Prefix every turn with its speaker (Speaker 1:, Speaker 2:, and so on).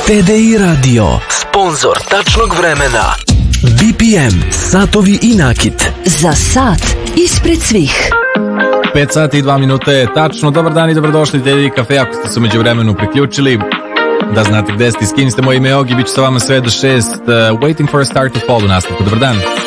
Speaker 1: TDI Radio, sponzor tačnog vremena. BPM, satovi i nakit.
Speaker 2: Za sat ispred svih.
Speaker 3: 5 sati i 2 minute je tačno. Dobar dan i dobrodošli TDI Cafe. Ako ste se umeđu vremenu priključili, da znate gde ste i s kim ste, moje ime je Ogi, bit ću sa vama sve do 6. Waiting for a Star to Fall u nastavku. Dobar dan.